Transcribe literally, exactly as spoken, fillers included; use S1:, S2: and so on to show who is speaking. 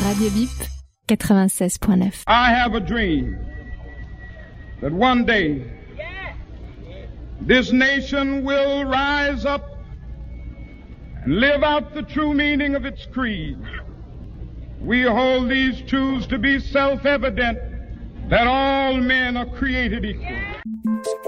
S1: Radio Bip quatre-vingt-seize point neuf.
S2: I have a dream that one day this nation will rise up and live out the true meaning of its creed. We hold these truths to be self-evident, that all men are created equal.